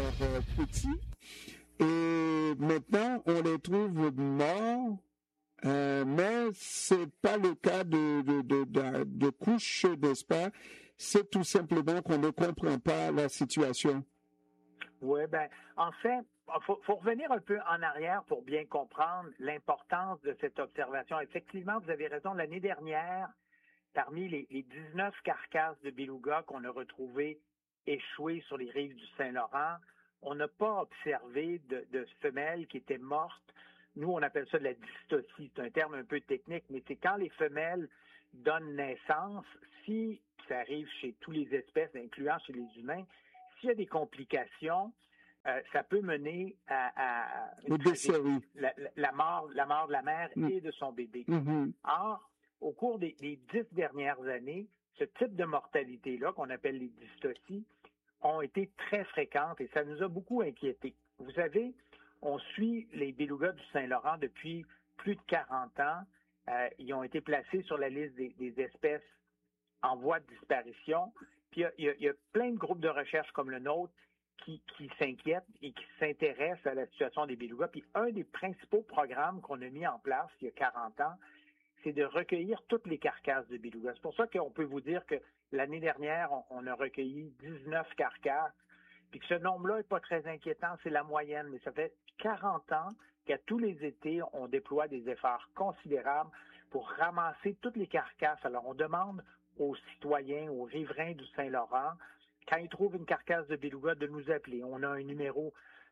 petits. Et maintenant, on les trouve morts. Mais c'est pas le cas de couches, n'est-ce pas? C'est tout simplement qu'on ne comprend pas la situation. Oui, en fait, faut revenir un peu en arrière pour bien comprendre l'importance de cette observation. Effectivement, vous avez raison, l'année dernière, parmi les 19 carcasses de beluga qu'on a retrouvées échouées sur les rives du Saint-Laurent, on n'a pas observé de femelles qui étaient mortes. Nous, on appelle ça de la dystocie. C'est un terme un peu technique, mais c'est quand les femelles donnent naissance, si ça arrive chez toutes les espèces, incluant chez les humains, s'il y a des complications, ça peut mener à la mort de la mère et de son bébé. Mm-hmm. Or, au cours des 10 dernières années, ce type de mortalité-là, qu'on appelle les dystocies, ont été très fréquentes et ça nous a beaucoup inquiétés. Vous savez, on suit les belugas du Saint-Laurent depuis plus de 40 ans. Ils ont été placés sur la liste des espèces en voie de disparition. Puis il y a plein de groupes de recherche comme le nôtre qui s'inquiètent et qui s'intéressent à la situation des belugas. Puis un des principaux programmes qu'on a mis en place il y a 40 ans, c'est de recueillir toutes les carcasses de belugas. C'est pour ça qu'on peut vous dire que l'année dernière, on a recueilli 19 carcasses, puis que ce nombre-là n'est pas très inquiétant, c'est la moyenne, mais ça fait 40 ans qu'à tous les étés, on déploie des efforts considérables pour ramasser toutes les carcasses. Alors, on demande aux citoyens, aux riverains du Saint-Laurent, quand ils trouvent une carcasse de beluga, de nous appeler. On a un numéro,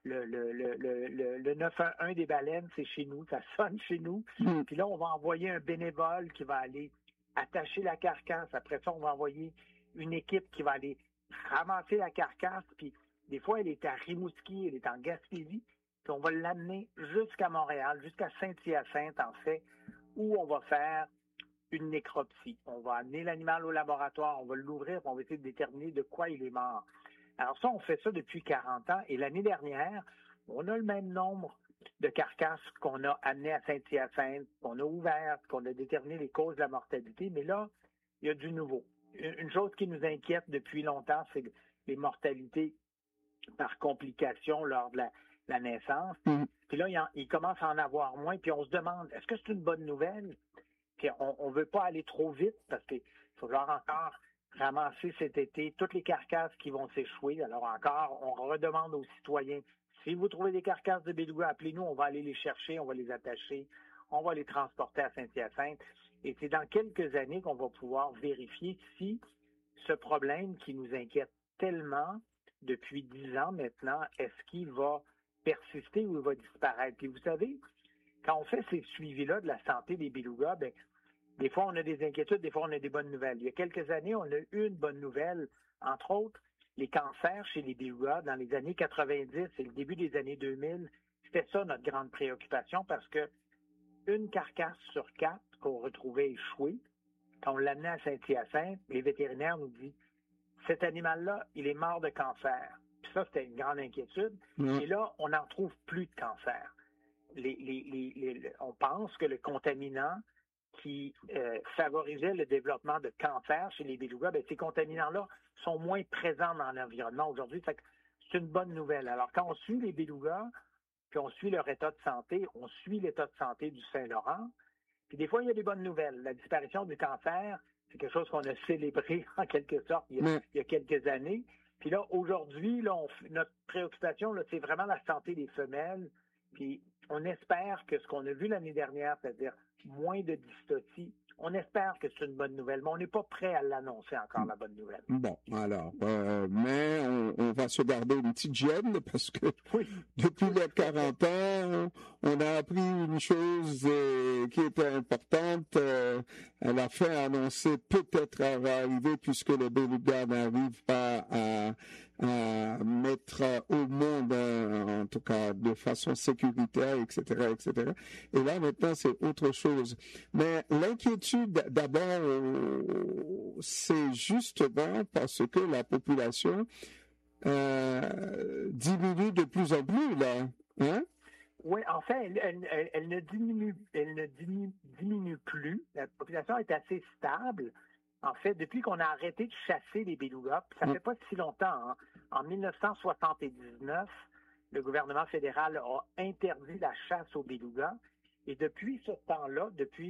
le 911 des baleines, c'est chez nous, ça sonne chez nous. Puis là, on va envoyer un bénévole qui va aller attacher la carcasse. Après ça, on va envoyer une équipe qui va aller ramasser la carcasse. Puis des fois, elle est à Rimouski, elle est en Gaspésie. Puis on va l'amener jusqu'à Montréal, jusqu'à Saint-Hyacinthe, en fait, où on va faire une nécropsie. On va amener l'animal au laboratoire, on va l'ouvrir, on va essayer de déterminer de quoi il est mort. Alors ça, on fait ça depuis 40 ans. Et l'année dernière, on a le même nombre de carcasses qu'on a amenées à Saint-Hyacinthe, qu'on a ouvertes, qu'on a déterminé les causes de la mortalité. Mais là, il y a du nouveau. Une chose qui nous inquiète depuis longtemps, c'est les mortalités par complications lors de la naissance. Puis là, il commence à en avoir moins. Puis on se demande, est-ce que c'est une bonne nouvelle? Puis on ne veut pas aller trop vite parce qu'il faut encore ramasser cet été toutes les carcasses qui vont s'échouer. Alors encore, on redemande aux citoyens, si vous trouvez des carcasses de beluga, appelez-nous, on va aller les chercher, on va les attacher, on va les transporter à Saint-Hyacinthe. Et c'est dans quelques années qu'on va pouvoir vérifier si ce problème qui nous inquiète tellement depuis 10 ans maintenant, est-ce qu'il va persister ou il va disparaître? Puis vous savez, quand on fait ces suivis-là de la santé des belugas, des fois, on a des inquiétudes, des fois, on a des bonnes nouvelles. Il y a quelques années, on a eu une bonne nouvelle, entre autres, les cancers chez les belugas dans les années 90 et le début des années 2000. C'était ça notre grande préoccupation parce que une carcasse sur 4 qu'on retrouvait échouée, quand on l'amenait à Saint-Hyacinthe, les vétérinaires nous disent cet animal-là, il est mort de cancer. Puis ça, c'était une grande inquiétude. Et là, on n'en trouve plus de cancer. On pense que le contaminant qui favorisait le développement de cancer chez les belugas, ces contaminants-là sont moins présents dans l'environnement aujourd'hui. C'est une bonne nouvelle. Alors, quand on suit les belugas, puis on suit leur état de santé, on suit l'état de santé du Saint-Laurent, puis des fois, il y a des bonnes nouvelles. La disparition du cancer, c'est quelque chose qu'on a célébré en quelque sorte il y a quelques années. Puis là, aujourd'hui, notre préoccupation, c'est vraiment la santé des femelles. Puis on espère que ce qu'on a vu l'année dernière, c'est-à-dire moins de dystocie, on espère que c'est une bonne nouvelle, mais on n'est pas prêt à l'annoncer encore, la bonne nouvelle. Bon, alors, mais on va se garder une petite gêne parce que depuis les 40 ans, on a appris une chose qui était importante. La fin annoncée peut-être va arriver puisque le beluga n'arrive pas à mettre au monde, en tout cas de façon sécuritaire, etc., etc. Et là, maintenant, c'est autre chose. Mais l'inquiétude, d'abord, c'est justement parce que la population diminue de plus en plus, là. Hein? Oui, en fait, elle ne diminue plus. La population est assez stable. En fait, depuis qu'on a arrêté de chasser les belugas, ça fait pas si longtemps, hein, en 1979, le gouvernement fédéral a interdit la chasse aux belugas. Et depuis ce temps-là, depuis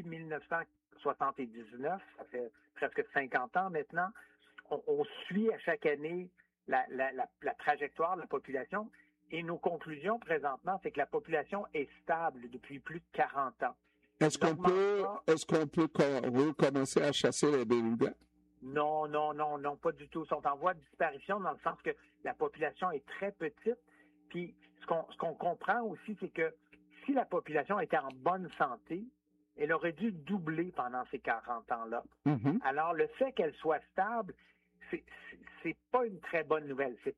1979, ça fait presque 50 ans maintenant, on suit à chaque année la trajectoire de la population. Et nos conclusions présentement, c'est que la population est stable depuis plus de 40 ans. Est-ce qu'on peut recommencer à chasser les belugas? Non, pas du tout. Ils sont en voie de disparition dans le sens que la population est très petite. Puis ce qu'on comprend aussi, c'est que si la population était en bonne santé, elle aurait dû doubler pendant ces 40 ans-là. Mm-hmm. Alors, le fait qu'elle soit stable, c'est pas une très bonne nouvelle. C'est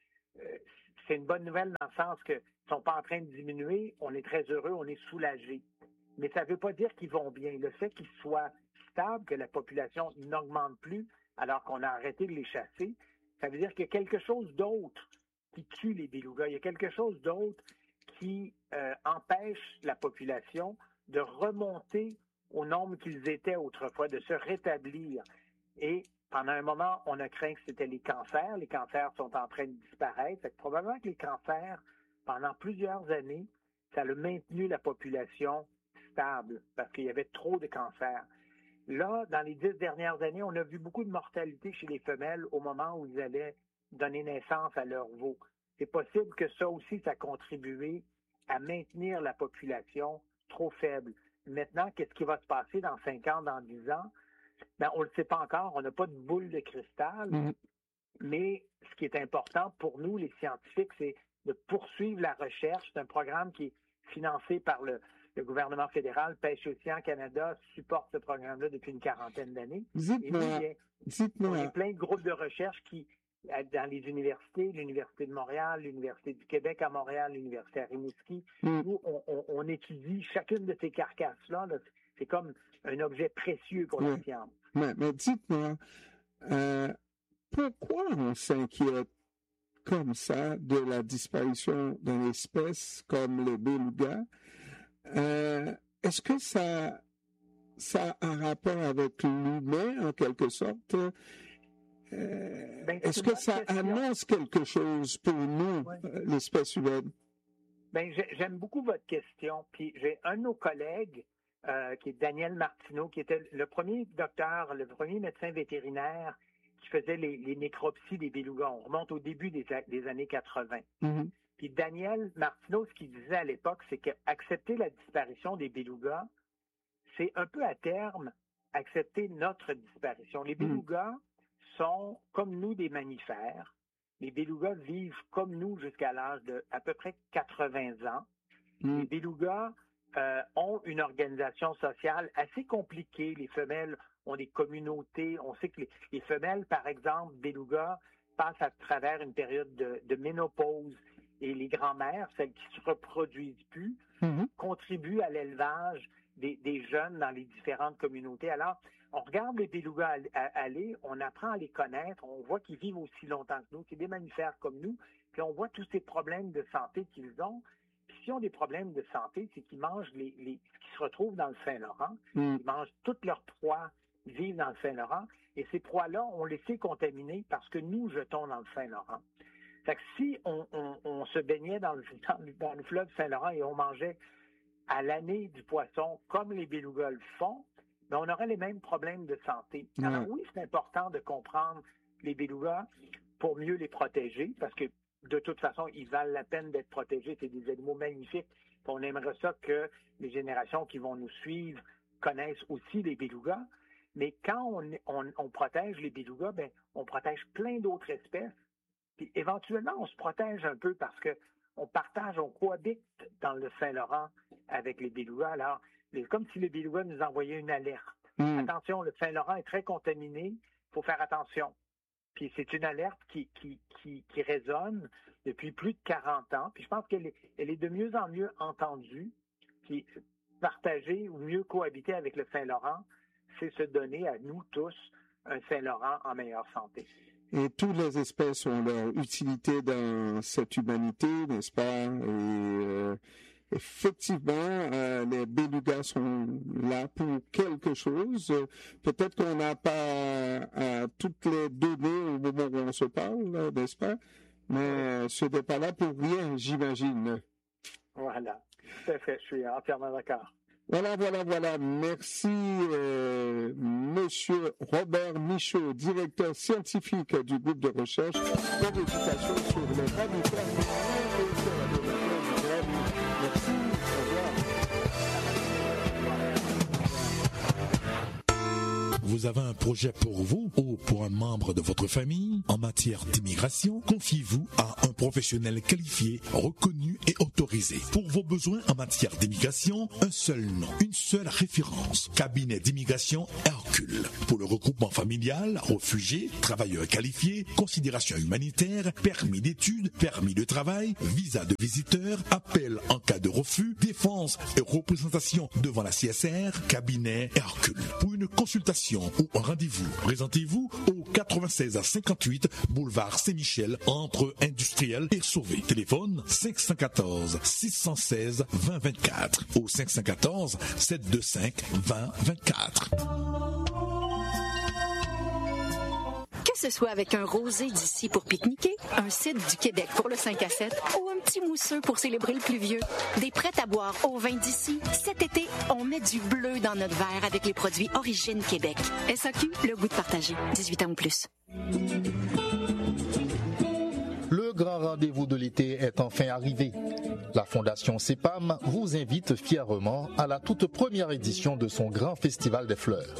une bonne nouvelle dans le sens qu'ils sont pas en train de diminuer. On est très heureux, on est soulagé. Mais ça ne veut pas dire qu'ils vont bien. Le fait qu'ils soient stables, que la population n'augmente plus alors qu'on a arrêté de les chasser, ça veut dire qu'il y a quelque chose d'autre qui tue les belugas. Il y a quelque chose d'autre qui empêche la population de remonter au nombre qu'ils étaient autrefois, de se rétablir. Et pendant un moment, on a craint que c'était les cancers. Les cancers sont en train de disparaître. Fait que probablement que les cancers, pendant plusieurs années, ça a maintenu la population stable parce qu'il y avait trop de cancers. Là, dans les 10 dernières années, on a vu beaucoup de mortalité chez les femelles au moment où ils allaient donner naissance à leurs veaux. C'est possible que ça aussi, ça a contribué à maintenir la population trop faible. Maintenant, qu'est-ce qui va se passer dans 5 ans, dans 10 ans? Ben, on ne le sait pas encore. On n'a pas de boule de cristal. Mais ce qui est important pour nous, les scientifiques, c'est de poursuivre la recherche. C'est un programme qui est financé par le gouvernement fédéral. Pêche Océan Canada supporte ce programme-là depuis une quarantaine d'années. Dites-moi. On a plein de groupes de recherche qui, dans les universités, l'Université de Montréal, l'Université du Québec à Montréal, l'Université à Rimouski, nous, on étudie chacune de ces carcasses-là. Là. C'est comme un objet précieux pour la science. Mais dites-moi, pourquoi on s'inquiète comme ça de la disparition d'une espèce comme le beluga? Est-ce que ça a un rapport avec l'humain, en quelque sorte? Est-ce que ça annonce quelque chose pour nous, l'espèce humaine? J'aime beaucoup votre question. Puis j'ai un de nos collègues, qui est Daniel Martineau, qui était le premier médecin vétérinaire qui faisait les nécropsies des belugas. On remonte au début des années 80. Mm-hmm. Puis Daniel Martineau, ce qu'il disait à l'époque, c'est qu'accepter la disparition des belugas, c'est un peu à terme accepter notre disparition. Les belugas sont, comme nous, des mammifères. Les belugas vivent comme nous jusqu'à l'âge de à peu près 80 ans. Les belugas ont une organisation sociale assez compliquée. Les femelles ont des communautés. On sait que les femelles, par exemple, belugas, passent à travers une période de ménopause. Et les grands-mères, celles qui ne se reproduisent plus, contribuent à l'élevage des jeunes dans les différentes communautés. Alors, on regarde les belugas aller, on apprend à les connaître, on voit qu'ils vivent aussi longtemps que nous, c'est des mammifères comme nous, puis on voit tous ces problèmes de santé qu'ils ont. Puis s'ils ont des problèmes de santé, c'est qu'ils mangent ce qui se retrouvent dans le Saint-Laurent. Ils mangent toutes leurs proies, ils vivent dans le Saint-Laurent, et ces proies-là, on les sait contaminer parce que nous jetons dans le Saint-Laurent. Fait que si on se baignait dans le fleuve Saint-Laurent et on mangeait à l'année du poisson comme les belugas le font, ben on aurait les mêmes problèmes de santé. Alors oui, c'est important de comprendre les belugas pour mieux les protéger parce que de toute façon, ils valent la peine d'être protégés. C'est des animaux magnifiques. On aimerait ça que les générations qui vont nous suivre connaissent aussi les belugas. Mais quand on protège les belugas, ben on protège plein d'autres espèces. Puis éventuellement, on se protège un peu parce que on cohabite dans le Saint-Laurent avec les belugas. Alors, comme si les belugas nous envoyaient une alerte. Attention, le Saint-Laurent est très contaminé, il faut faire attention. Puis c'est une alerte qui résonne depuis plus de 40 ans. Puis je pense qu'elle est de mieux en mieux entendue. Puis partager ou mieux cohabiter avec le Saint-Laurent, c'est se donner à nous tous un Saint-Laurent en meilleure santé. Et toutes les espèces ont leur utilité dans cette humanité, n'est-ce pas? effectivement, les bélugas sont là pour quelque chose. Peut-être qu'on n'a pas toutes les données au moment où on se parle, n'est-ce pas? Mais ce n'est pas là pour rien, j'imagine. Voilà, tout à fait, je suis entièrement d'accord. Voilà. Merci, Monsieur Robert Michaud, directeur scientifique du groupe de recherche pour l'éducation sur les mammifères. Merci, au revoir. Vous avez un projet pour vous ou pour un membre de votre famille en matière d'immigration? Confiez-vous à un professionnel qualifié, reconnu et autorisé. Pour vos besoins en matière d'immigration, un seul nom, une seule référence. Cabinet d'immigration Hercule. Pour le regroupement familial, réfugiés, travailleurs qualifiés, considérations humanitaires, permis d'études, permis de travail, visa de visiteur, appel en cas de refus, défense et représentation devant la CSR, cabinet Hercule. Pour une consultation ou un rendez-vous, présentez-vous au 96 à 58 boulevard Saint-Michel entre Industriel et Sauvé. Téléphone 514 616 2024 ou 514 725 2024. Que ce soit avec un rosé d'ici pour pique-niquer, un cidre du Québec pour le 5 à 7 ou un petit mousseux pour célébrer le pluvieux, des prêts à boire au vin d'ici, cet été, on met du bleu dans notre verre avec les produits Origine Québec. SAQ, le goût de partager. 18 ans ou plus. Le grand rendez-vous de l'été est enfin arrivé. La Fondation CEPAM vous invite fièrement à la toute première édition de son grand festival des fleurs.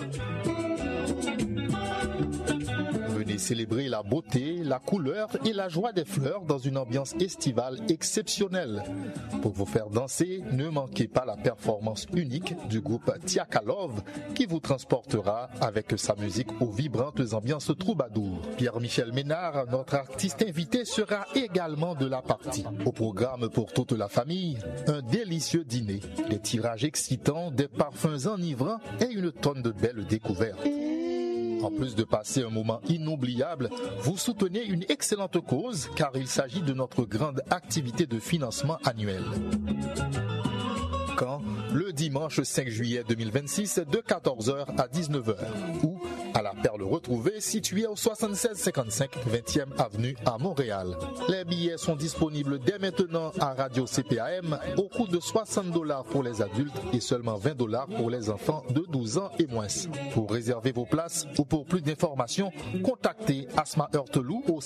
Venez célébrer la beauté, la couleur et la joie des fleurs dans une ambiance estivale exceptionnelle. Pour vous faire danser, ne manquez pas la performance unique du groupe Tiakalov qui vous transportera avec sa musique aux vibrantes ambiances troubadour. Pierre-Michel Ménard, notre artiste invité, sera également de la partie. Au programme pour toute la famille, un délicieux dîner, des tirages excitants, des parfums enivrants et une tonne de belles découvertes. En plus de passer un moment inoubliable, vous soutenez une excellente cause car il s'agit de notre grande activité de financement annuelle. Quand? Le dimanche 5 juillet 2026 de 14h à 19h ou à la Perle Retrouvée située au 7655 20e avenue à Montréal. Les billets sont disponibles dès maintenant à Radio CPAM au coût de $60 pour les adultes et seulement $20 pour les enfants de 12 ans et moins. Pour réserver vos places ou pour plus d'informations, contactez Asma Heurtelou au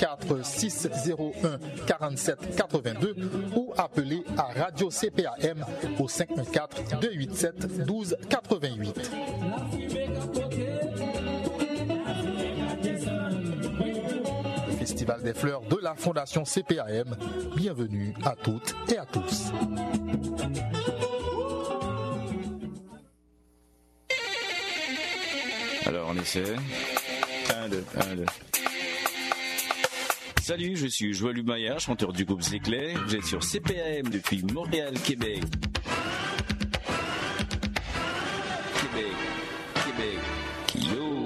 514-601-4782 ou appelez à Radio CPAM au 514-287-1288. Festival des fleurs de la Fondation CPAM. Bienvenue à toutes et à tous. Alors on essaie. 1, 2, 1, 2. Salut, je suis Joël Humaya, chanteur du groupe Zéclé. Vous êtes sur CPAM depuis Montréal, Québec. Québec. Yo.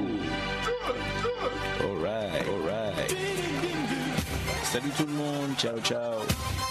Alright. Salut tout le monde, ciao.